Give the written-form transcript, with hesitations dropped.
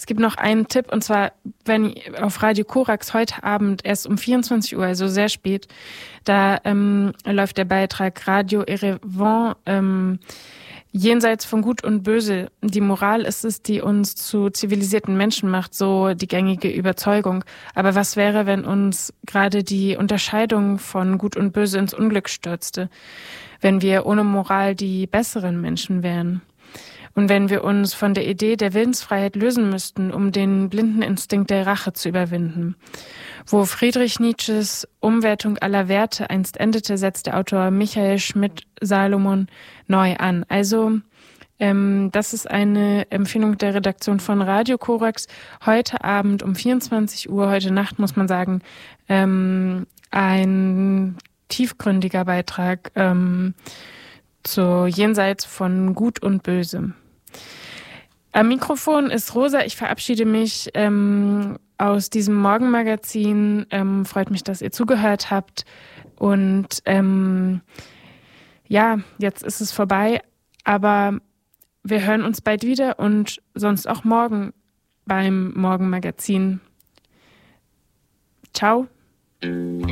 gibt noch einen Tipp, und zwar, wenn auf Radio Korax heute Abend erst um 24 Uhr, also sehr spät, da läuft der Beitrag Radio Erevan, jenseits von Gut und Böse. Die Moral ist es, die uns zu zivilisierten Menschen macht, so die gängige Überzeugung. Aber was wäre, wenn uns gerade die Unterscheidung von Gut und Böse ins Unglück stürzte? Wenn wir ohne Moral die besseren Menschen wären? Und wenn wir uns von der Idee der Willensfreiheit lösen müssten, um den blinden Instinkt der Rache zu überwinden? Wo Friedrich Nietzsches Umwertung aller Werte einst endete, setzt der Autor Michael Schmidt-Salomon neu an. Also das ist eine Empfehlung der Redaktion von Radio Korax. Heute Abend um 24 Uhr, heute Nacht muss man sagen, ein tiefgründiger Beitrag zu Jenseits von Gut und Böse. Am Mikrofon ist Rosa. Ich verabschiede mich aus diesem Morgenmagazin. Freut mich, dass ihr zugehört habt. Und ja, jetzt ist es vorbei. Aber wir hören uns bald wieder und sonst auch morgen beim Morgenmagazin. Ciao.